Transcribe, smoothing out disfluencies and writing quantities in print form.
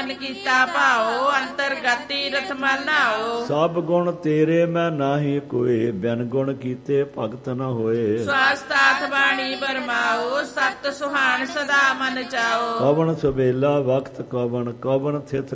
ਮਨ ਕੀਤਾ ਭਾਓ, ਅੰਤਰਗਤ ਤੀਰਥ ਮਲ ਨਾਓ। ਸਭ ਗੁਣ ਤੇਰੇ ਮੈਂ ਨਾਹੀ ਕੋਏ, ਬਿਨ ਗੁਣ ਕੀਤੇ ਭਗਤ ਨ ਹੋਏ। ਸਵਾਸਤਾਥ ਬਾਣੀ ਬਰਮਾਓ, ਸਤ ਸੁਹਾਣ ਸਦਾ ਮਨ ਚਾਓ। ਕਵਣ ਸਵੇਲਾ ਵਕਤ ਕਵਣ, ਕਵਣ ਥਿਤ